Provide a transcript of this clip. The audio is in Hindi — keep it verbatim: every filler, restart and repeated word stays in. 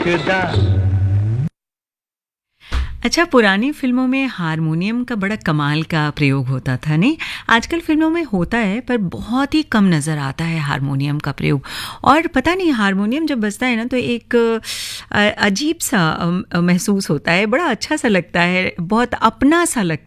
जुदा। अच्छा, पुरानी फिल्मों में हारमोनियम का बड़ा कमाल का प्रयोग होता था, नहीं? आजकल फिल्मों में होता है पर बहुत ही कम नज़र आता है हारमोनियम का प्रयोग। और पता नहीं, हारमोनियम जब बजता है ना तो एक अजीब सा महसूस होता है, बड़ा अच्छा सा लगता है, बहुत अपना सा लगता है।